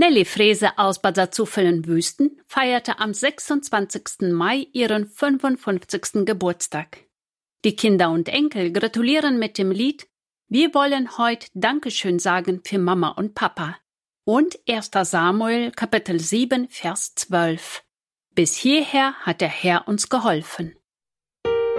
Nelly Frese aus Bad Salzuflen-Wüsten feierte am 26. Mai ihren 55. Geburtstag. Die Kinder und Enkel gratulieren mit dem Lied „Wir wollen heute Dankeschön sagen für Mama und Papa" und 1. Samuel Kapitel 7, Vers 12. Bis hierher hat der Herr uns geholfen.